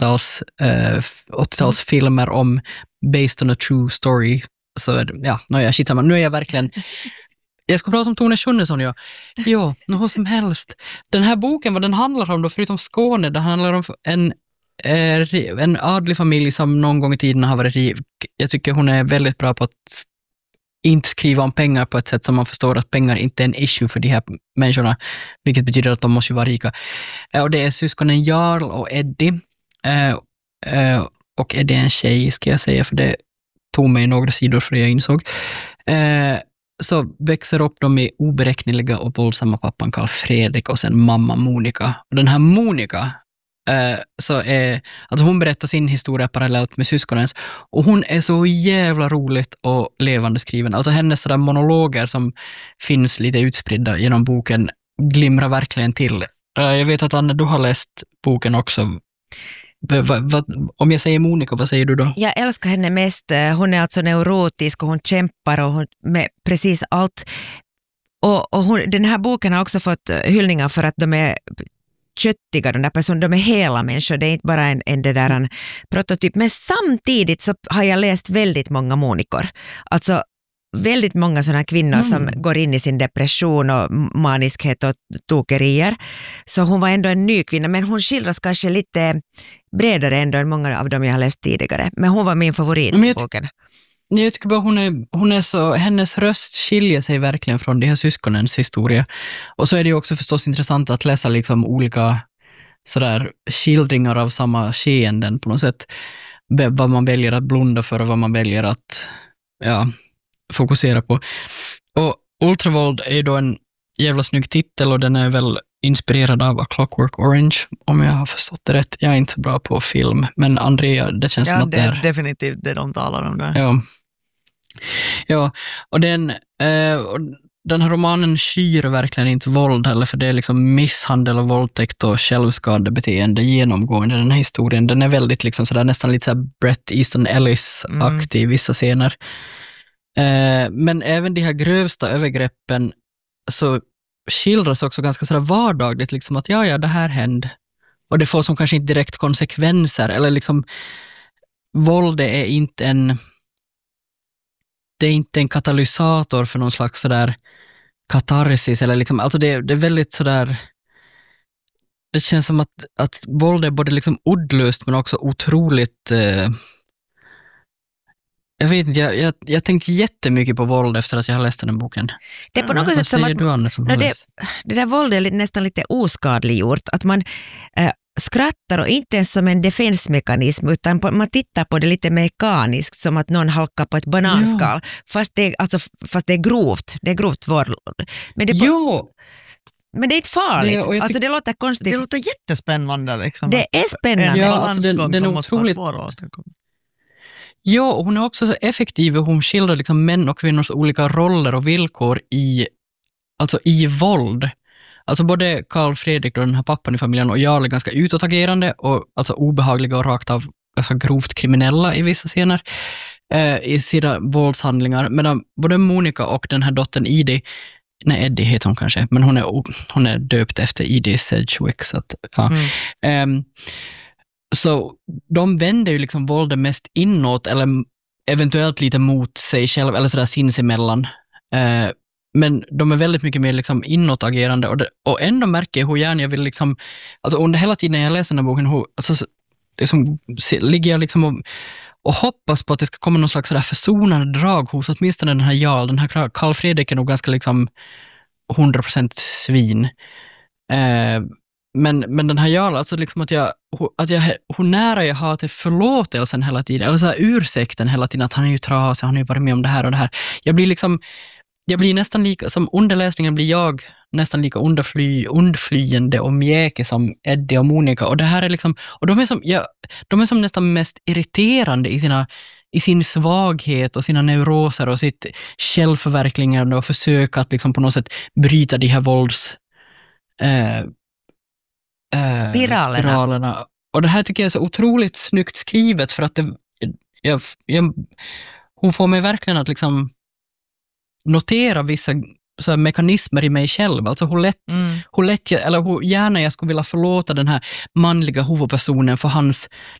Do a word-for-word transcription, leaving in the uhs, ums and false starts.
åttio-tals, eh, åttio-talsfilmer om based on a true story. Så är det, ja, no, jag skitsamma. Nu är jag verkligen... Jag ska prata om Tone Schunnesson, ja. Ja, något som helst. Den här boken, vad den handlar om då, förutom Skåne, det handlar om en, eh, en adlig familj som någon gång i tiden har varit rik. Jag tycker hon är väldigt bra på att inte skriva om pengar på ett sätt som man förstår att pengar inte är en issue för de här människorna, vilket betyder att de måste ju vara rika. Och det är syskonen Jarl och Eddie. Och Eddie är en tjej, ska jag säga, för det tog mig några sidor för jag insåg. Så växer upp de i oberäkneliga och våldsamma pappan Karl Fredrik och sen mamma Monica. Och den här Monica eh, så är, alltså hon berättar sin historia parallellt med syskonens och hon är så jävla roligt och levande skriven. Alltså hennes sådär monologer som finns lite utspridda genom boken glimrar verkligen till. Eh, jag vet att Anne, du har läst boken också. Va, va, om jag säger Monica, vad säger du då? Jag älskar henne mest. Hon är alltså neurotisk och hon kämpar och hon, med precis allt. Och, och hon, den här boken har också fått hyllningar för att de är köttiga, de där personerna, de är hela människor. Det är inte bara en, en, det där, en prototyp. Men samtidigt så har jag läst väldigt många Monikor. Alltså väldigt många sådana kvinnor mm. som går in i sin depression och maniskhet och tokerier. Så hon var ändå en ny kvinna, men hon skildras kanske lite bredare ändå än många av dem jag har läst tidigare. Men hon var min favorit i boken. Jag tycker bara hon är, hon är så, hennes röst skiljer sig verkligen från de här syskonens historia. Och så är det ju också förstås intressant att läsa liksom olika sådär skildringar av samma skeenden på något sätt. Vad man väljer att blunda för och vad man väljer att ja, fokusera på. Och Ultravåld är då en jävla snygg titel och den är väl inspirerad av A Clockwork Orange, om jag har förstått det rätt. Jag är inte så bra på film, men Andrea, det känns ja, som att det det är... är... definitivt det de talar om där. Ja, ja och den, eh, och den här romanen skyr verkligen inte våld heller, för det är liksom misshandel och våldtäkt och självskadebeteende genomgående den här historien. Den är väldigt liksom sådär, nästan lite såhär Bret Easton Ellis-aktig i vissa scener. Eh, men även de här grövsta övergreppen så skildras också ganska sådär vardagligt, liksom att ja, ja, det här hände. Och det får som kanske inte direkt konsekvenser, eller liksom våld är inte en det är inte en katalysator för någon slags sådär katarsis, eller liksom, alltså det, det är väldigt sådär, det känns som att, att våld är både liksom ordlöst men också otroligt eh, jag vet inte, jag, jag, jag tänkte jättemycket på våld efter att jag har läst den boken. Det är på något Vad sätt som säger att du, Anne, som no, har det, läst? det där våldet är nästan lite oskadliggjort, att man eh, skrattar och inte ens som en defensmekanism, utan på, man tittar på det lite mekaniskt, som att någon halkar på ett bananskal, ja. fast, det, alltså, fast det är grovt, det är grovt våld. Men det, är på, jo. men det är inte farligt, det, alltså det låter konstigt. Det låter jättespännande liksom. Det är spännande. Ja, alltså den, den är otroligt... Ja, och hon är också så effektiv och hon skildrar liksom män och kvinnors olika roller och villkor i, alltså i våld. Alltså både Karl Fredrik och den här pappan i familjen och Jarl är ganska utåtagerande och alltså obehagliga och rakt av ganska grovt kriminella i vissa scener eh, i sina våldshandlingar. Medan både Monica och den här dottern Edie, nej Eddie heter hon kanske, men hon är, hon är döpt efter Edie Sedgwick. Så att, ja. Mm. Um, Så de vänder ju liksom våldet mest inåt eller eventuellt lite mot sig själv eller sådär sinsemellan. Eh, men de är väldigt mycket mer liksom inåtagerande och, det, och ändå märker jag hur gärna jag vill liksom, alltså under hela tiden när jag läser den här boken, hur, alltså, liksom, ligger jag liksom och, och hoppas på att det ska komma någon slags sådär försonande drag hos åtminstone den här Jarl. Den här Karl Fredrik är nog ganska liksom hundra procent svin. Eh, Men, men den här Jarl, alltså liksom att jag, att jag hur nära jag har till förlåtelsen hela tiden, eller så här ursäkten hela tiden, att han är ju trasig, han har ju varit med om det här och det här. Jag blir liksom, jag blir nästan lika, som underläsningen blir jag nästan lika underfly, undflyende och mjäke som Eddie och Monica. Och det här är liksom, och de är som, ja, de är som nästan mest irriterande i sina, i sin svaghet och sina neuroser och sitt självförverkligande och försök att liksom på något sätt bryta de här vålds eh, Spiralerna. spiralerna. Och det här tycker jag är så otroligt snyggt skrivet, för att det, jag, jag, hon får mig verkligen att liksom notera vissa så här mekanismer i mig själv. Alltså hur lätt, Mm. hur lätt jag, eller hur gärna jag skulle vilja förlåta den här manliga huvudpersonen för hans